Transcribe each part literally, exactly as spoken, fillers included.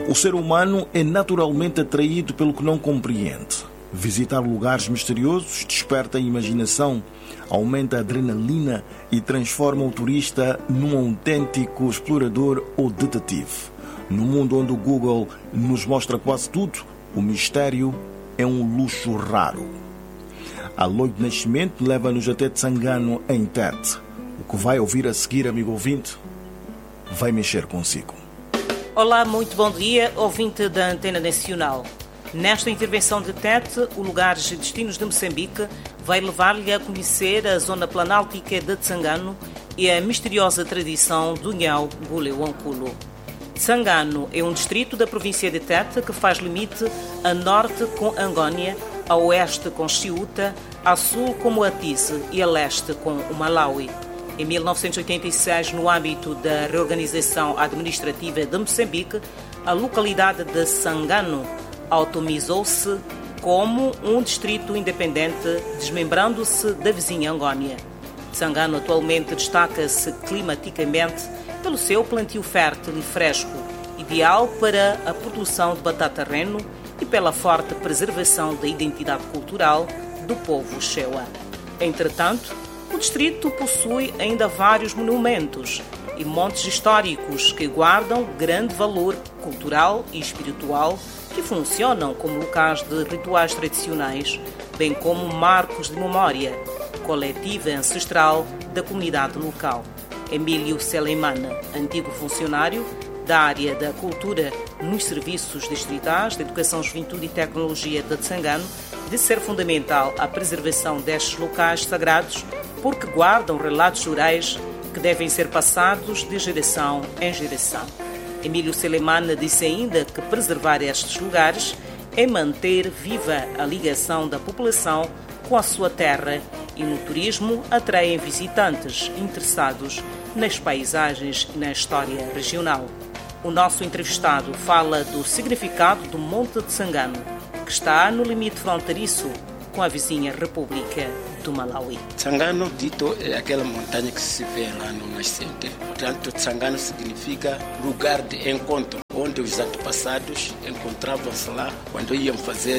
O ser humano é naturalmente atraído pelo que não compreende. Visitar lugares misteriosos desperta a imaginação, aumenta a adrenalina e transforma o turista num autêntico explorador ou detetive. No mundo onde o Google nos mostra quase tudo, o mistério é um luxo raro. A Lloyd Nascimento leva-nos até Tsangano, em Tete. O que vai ouvir a seguir, amigo ouvinte, vai mexer consigo. Olá, muito bom dia, ouvinte da Antena Nacional. Nesta intervenção de Tete, o Lugares e Destinos de Moçambique vai levar-lhe a conhecer a zona planáltica de Tsangano e a misteriosa tradição do Nhau Guleuanculo. Tsangano é um distrito da província de Tete que faz limite a norte com Angônia, a oeste com Ciúta, a sul com Moatize e a leste com o Malawi. Em mil novecentos e oitenta e seis, no âmbito da reorganização administrativa de Moçambique, a localidade de Tsangano autonomizou-se como um distrito independente, desmembrando-se da vizinha Angônia. Tsangano atualmente destaca-se climaticamente pelo seu plantio fértil e fresco, ideal para a produção de batata reno e pela forte preservação da identidade cultural do povo Shewa. Entretanto, o distrito possui ainda vários monumentos e montes históricos que guardam grande valor cultural e espiritual, que funcionam como locais de rituais tradicionais, bem como marcos de memória coletiva e ancestral da comunidade local. Emílio Selemana, antigo funcionário da área da cultura nos serviços distritais de Educação, Juventude e Tecnologia de Tsangano, disse ser fundamental a preservação destes locais sagrados porque guardam relatos orais que devem ser passados de geração em geração. Emílio Selemana disse ainda que preservar estes lugares é manter viva a ligação da população com a sua terra e no turismo atraem visitantes interessados nas paisagens e na história regional. O nosso entrevistado fala do significado do Monte de Tsangano, que está no limite fronteiriço com a vizinha República do Malawi. Tsangano, dito, é aquela montanha que se vê lá no nascente. Portanto, Tsangano significa lugar de encontro, onde os antepassados encontravam-se lá quando iam fazer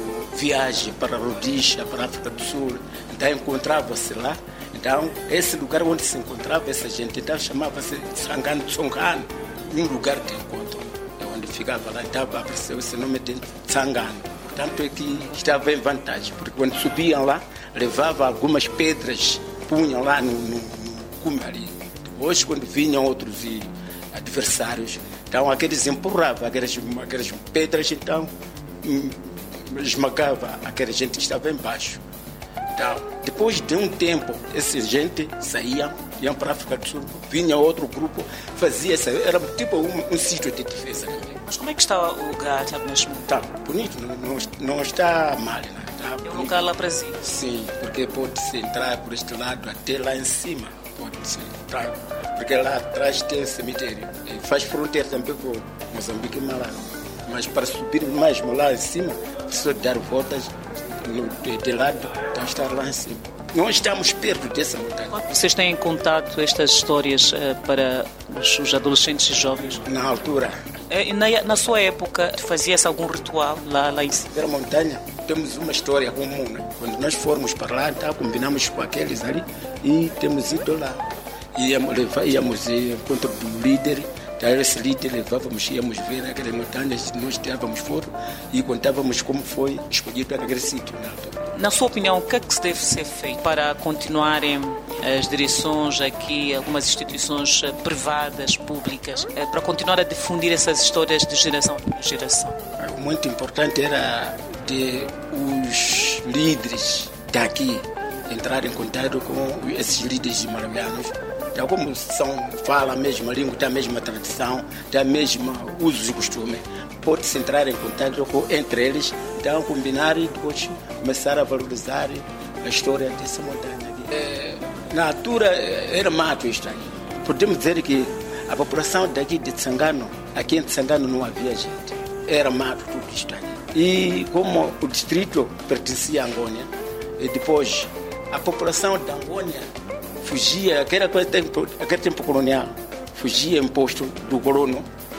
viagem para Rhodesia, para a África do Sul. Então, encontravam-se lá. Então, esse lugar onde se encontrava essa gente, então chamava-se Tsangano Tsongano, um lugar de encontro. É onde ficava lá, então apareceu esse nome de Tsangano. Portanto, é que estava em vantagem, porque quando subiam lá, levavam algumas pedras, punham lá no, no, no cume ali. Hoje, quando vinham outros adversários, então aqueles empurravam aquelas, aquelas pedras, então esmagavam aquela gente que estava embaixo. Então, depois de um tempo, essa gente saía, iam para a África do Sul, vinha outro grupo, fazia essa, era tipo um, um sítio de defesa. Mas como é que está o lugar, sabe mesmo? Está bonito, não, não, não está mal, né? Está é um lugar lá para si? Sim, porque pode-se entrar por este lado até lá em cima, pode-se entrar, porque lá atrás tem um cemitério, e faz fronteira também com Moçambique e Malawi. Mas para subir mais lá em cima, precisa dar voltas no, de, de lado, então estar lá em cima. Nós estamos perto dessa montanha. Vocês têm contado estas histórias uh, para os, os adolescentes e jovens? Na altura. Uh, na, na sua época, fazia-se algum ritual lá, lá em cima? Na montanha, temos uma história comum. Né? Quando nós formos para lá, então, combinamos com aqueles ali e temos ido lá. Íamos, levar, íamos encontro do líder. Então, esse líder levávamos, íamos ver aquelas montanhas, nós tirávamos foto e contávamos como foi escolhido para aquele sítio. Na, na sua opinião, o que é que se deve ser feito para continuarem as direções aqui, algumas instituições privadas, públicas, para continuar a difundir essas histórias de geração em geração? O muito importante era de os líderes daqui entrarem em contato com esses líderes malawianos. Então, como são, fala a mesma língua, tem a mesma tradição, tem a mesma usos e costumes, pode-se entrar em contato com, entre eles, então combinar e depois começar a valorizar a história dessa montanha aqui. É, na altura era mato isto aí. Podemos dizer que a população daqui de Tsangano, aqui em Tsangano não havia gente, era mato tudo isto aí. E como o distrito pertencia a Angônia, e depois a população da Angônia fugia, aquele tempo, aquele tempo colonial, fugia imposto do colono,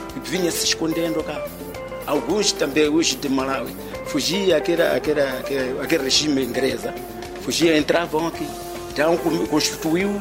vinha se escondendo cá. Alguns também, hoje de Malawi, fugia aquele, aquele, aquele, aquele regime inglês, fugia, entravam aqui. Então constituiu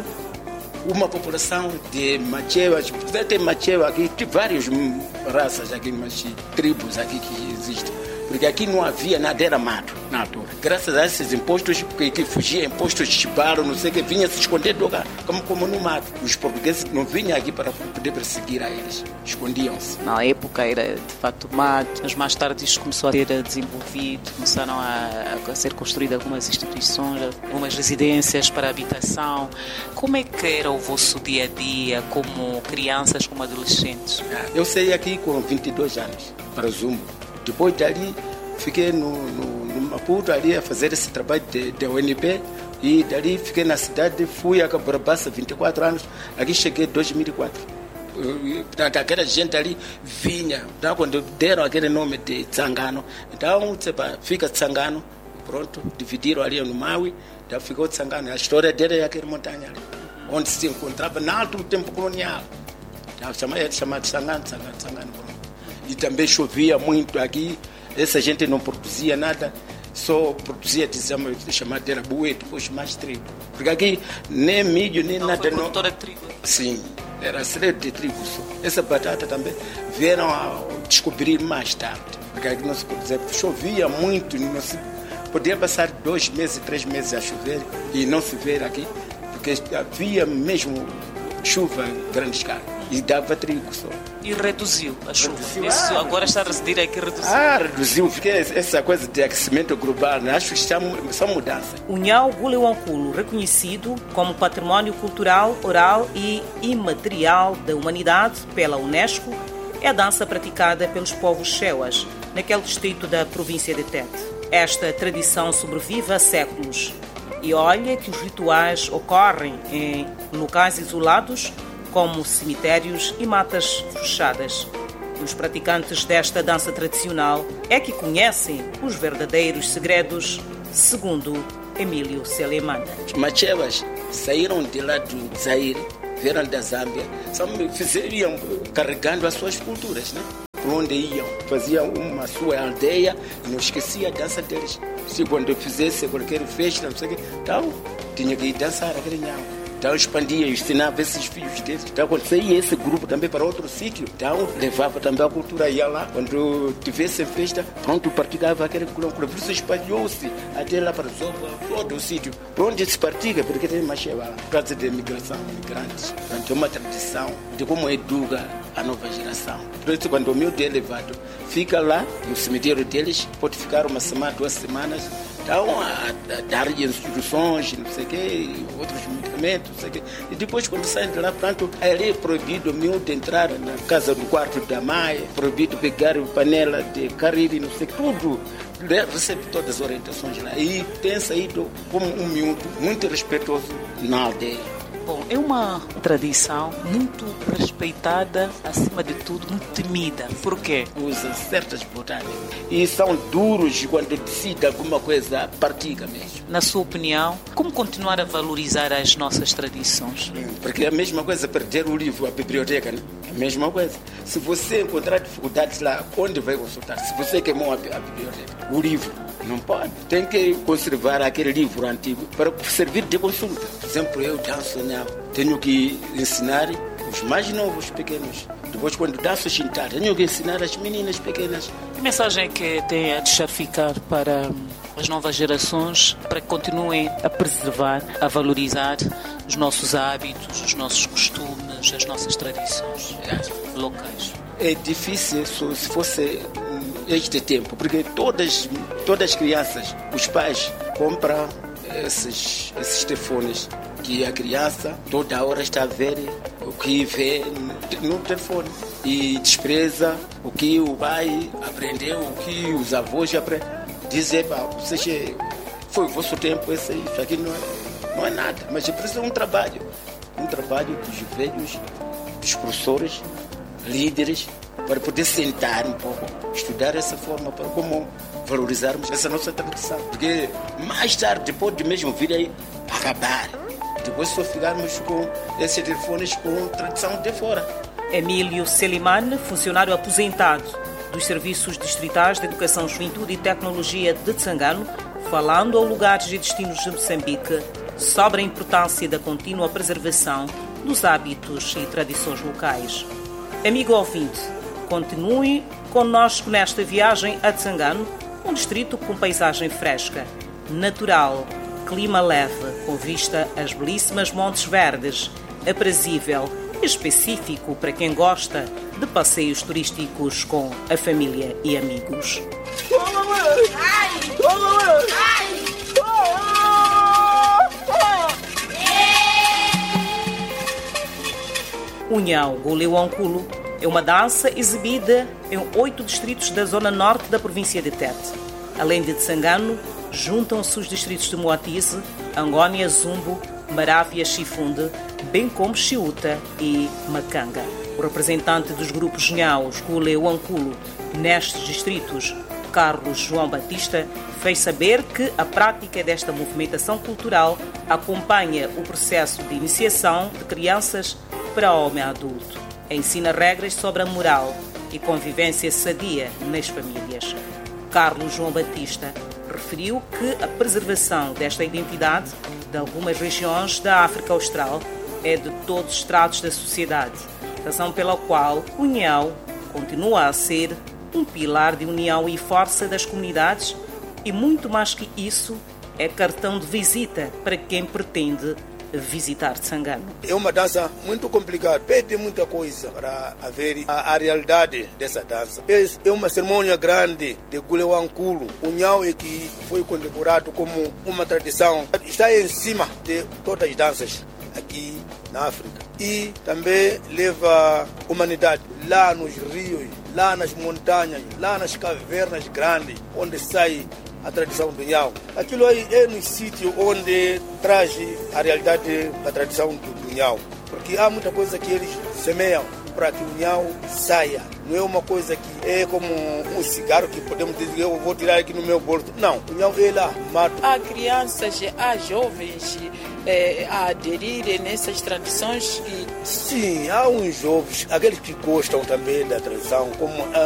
uma população de machevas, tem macheva aqui, tem várias raças aqui, mas tribos aqui que existem. Porque aqui não havia nada, era mato na altura. Graças a esses impostos, que, que fugia, impostos de chibaro, não sei o que, vinha se esconder do lugar, como, como no mato. Os portugueses não vinham aqui para poder perseguir a eles, escondiam-se. Na época era de facto mato, mas mais tarde isto começou a ser desenvolvido, começaram a, a ser construídas algumas instituições, algumas residências para habitação. Como é que era o vosso dia a dia, como crianças, como adolescentes? Eu saí aqui com vinte e dois anos, para o Zumbo. Depois dali, fiquei no, no, no Maputo ali a fazer esse trabalho de, de O N P e dali fiquei na cidade, fui a Caborabassa, vinte e quatro anos, aqui cheguei em dois mil e quatro. Portanto, aquela gente ali vinha, então, quando deram aquele nome de Tsangano, então fica Tsangano, pronto, dividiram ali no Maui, então ficou Tsangano. A história dele é aquela montanha ali, onde se encontrava no alto tempo colonial. Então, chamava, chamava Tsangano, Tsangano, Tsangano, pronto. E também chovia muito aqui, essa gente não produzia nada, só produzia, dizemos, chamar de bué, depois mais trigo. Porque aqui nem milho, nem não nada. Foi produtora de trigo? Sim, era cereja de trigo só. Essa batata também vieram a descobrir mais tarde. Porque aqui não se pode dizer, chovia muito, não se podia passar dois meses, três meses a chover e não se ver aqui, porque havia mesmo chuva em grande escala. E dava trigo só. E reduziu a chuva. Reduziu. Isso Ah, agora está a residir aqui, reduziu. Ah, reduziu, porque essa coisa de aquecimento global, né? Acho que são, são mudanças. O Nhau Gulewankulo, reconhecido como Património Cultural, Oral e Imaterial da Humanidade pela Unesco, é a dança praticada pelos povos Chewas, naquele distrito da província de Tete. Esta tradição sobrevive há séculos. E olha que os rituais ocorrem em locais isolados, como cemitérios e matas fechadas. Os praticantes desta dança tradicional é que conhecem os verdadeiros segredos, segundo Emílio Selemana. Os machevas saíram de lá do Zaire, vieram da Zâmbia, iam carregando as suas culturas, né? Por onde iam, faziam uma sua aldeia e não esquecia a dança deles. Se quando fizesse qualquer festa, não sei o quê, então tinha que ir dançar aquele nhau. Então expandia, ensinava esses filhos deles. Então quando saía esse grupo também para outro sítio, então levava também a cultura, ia lá. Quando tivesse festa, pronto, partilhava aquele cultura. Por isso espalhou-se até lá para todo o sítio. Por onde se partilha, porque tem mais cheia lá. Por causa da migração, migrantes. Então é uma tradição de como educa a nova geração. Por isso quando o meu é levado, fica lá no cemitério deles, pode ficar uma semana, duas semanas. Então, a, a dar instruções, não sei o quê, outros medicamentos, não sei o quê. E depois, quando saem de lá, pronto, ali é proibido o miúdo entrar na casa do quarto da mãe, proibido pegar panela de cariri, não sei o quê, tudo. Recebe todas as orientações lá. E tem saído como um miúdo muito respeitoso na aldeia. Bom, é uma tradição muito respeitada, acima de tudo, muito temida. Por quê? Usam certas botanas e são duros quando decidem alguma coisa, partilha mesmo. Na sua opinião, como continuar a valorizar as nossas tradições? Porque é a mesma coisa perder o livro, a biblioteca, né? É a mesma coisa. Se você encontrar dificuldades lá, onde vai consultar? Se você queimou a, a biblioteca, o livro, não pode. Tem que conservar aquele livro antigo para servir de consulta. Por exemplo, eu danço, não. Tenho que ensinar os mais novos, pequenos. Depois, quando danço xintar, tenho que ensinar as meninas pequenas. Que mensagem que tem a deixar ficar para as novas gerações, para que continuem a preservar, a valorizar os nossos hábitos, os nossos costumes, as nossas tradições locais? É difícil se fosse este tempo, porque todas, todas as crianças, os pais compram esses, esses telefones que a criança toda hora está a ver o que vê no telefone e despreza o que o pai aprendeu, o que os avós aprendem. Dizer, seja, foi o vosso tempo, esse, isso aqui não é, não é nada, mas é preciso um trabalho, um trabalho dos velhos, dos professores, líderes, para poder sentar um pouco, estudar essa forma, para como valorizarmos essa nossa tradição. Porque mais tarde pode mesmo vir aí acabar. Depois só ficarmos com esses telefones com tradição de fora. Emílio Selimane, funcionário aposentado dos Serviços Distritais de Educação, Juventude e Tecnologia de Tsangano, falando ao Lugares e Destinos de Moçambique sobre a importância da contínua preservação dos hábitos e tradições locais. Amigo ouvinte, continue conosco nesta viagem a Tsangano, um distrito com paisagem fresca, natural, clima leve, com vista às belíssimas Montes Verdes, aprazível e específico para quem gosta de passeios turísticos com a família e amigos. O Nhau Goleuanculo é uma dança exibida em oito distritos da zona norte da província de Tete. Além de Tsangano, juntam-se os distritos de Moatize, Angónia, Zumbo, Marávia, Chifunde, bem como Chiuta e Macanga. O representante dos grupos Nhaus Goleuanculo nestes distritos, Carlos João Batista, fez saber que a prática desta movimentação cultural acompanha o processo de iniciação de crianças para homem adulto. Ensina regras sobre a moral e convivência sadia nas famílias. Carlos João Batista referiu que a preservação desta identidade de algumas regiões da África Austral é de todos os estratos da sociedade, razão pela qual o Nhau continua a ser um pilar de união e força das comunidades e, muito mais que isso, é cartão de visita para quem pretende visitar Tsangano. É uma dança muito complicada, pede muita coisa para haver a, a realidade dessa dança. É uma cerimônia grande de Goleuanculo. O Nhau é que foi condecorado como uma tradição, está em cima de todas as danças aqui na África. E também leva a humanidade lá nos rios, lá nas montanhas, lá nas cavernas grandes, onde sai a tradição do Nhau. Aquilo aí é no sítio onde traz a realidade da tradição do, do Nhau. Porque há muita coisa que eles semeiam para que o Nhau saia. Não é uma coisa que é como um cigarro que podemos dizer eu vou tirar aqui no meu bolso. Não, o Nhau é lá, mata. Há crianças, há jovens é, a aderirem nessas tradições? E... Sim, há uns jovens, aqueles que gostam também da tradição, como